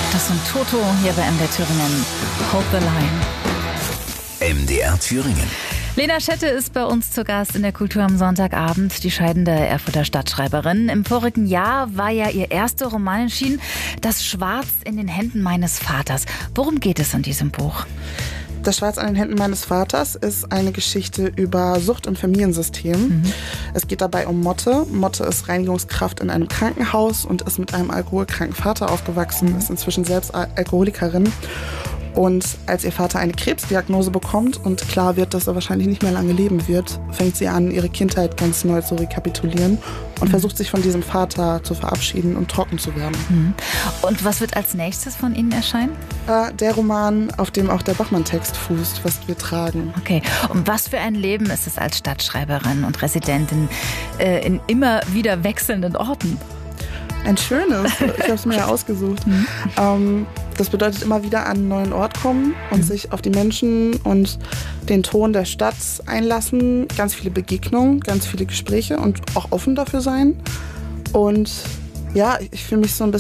Das sind Toto hier bei MDR Thüringen. Hold the Line. MDR Thüringen. Lena Schette ist bei uns zu Gast in der Kultur am Sonntagabend, die scheidende Erfurter Stadtschreiberin. Im vorigen Jahr war ja ihr erster Roman erschienen, Das Schwarz in den Händen meines Vaters. Worum geht es in diesem Buch? Das Schwarz an den Händen meines Vaters ist eine Geschichte über Sucht im Familiensystem. Es geht dabei um Motte. Motte ist Reinigungskraft in einem Krankenhaus und ist mit einem alkoholkranken Vater aufgewachsen, ist inzwischen selbst Alkoholikerin. Und als ihr Vater eine Krebsdiagnose bekommt und klar wird, dass er wahrscheinlich nicht mehr lange leben wird, fängt sie an, ihre Kindheit ganz neu zu rekapitulieren und versucht sich von diesem Vater zu verabschieden und trocken zu werden. Und was wird als nächstes von Ihnen erscheinen? Der Roman, auf dem auch der Bachmann-Text fußt, Was wir tragen. Okay, und was für ein Leben ist es als Stadtschreiberin und Residentin in immer wieder wechselnden Orten? Ein schönes, ich habe es mir ja ausgesucht. Das bedeutet immer wieder an einen neuen Ort kommen und sich auf die Menschen und den Ton der Stadt einlassen. Ganz viele Begegnungen, ganz viele Gespräche und auch offen dafür sein. Und ja, ich fühle mich so ein bisschen